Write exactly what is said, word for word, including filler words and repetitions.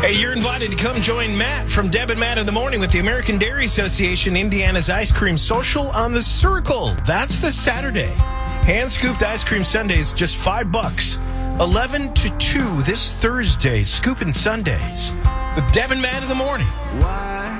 Hey, you're invited to come join Matt from Deb and Matt in the Morning with the American Dairy Association Indiana's Ice Cream Social on the Circle. That's the Saturday. Hand-scooped ice cream sundaes, just five bucks. eleven to two this Thursday, scooping Sundays with Deb and Matt in the Morning. Why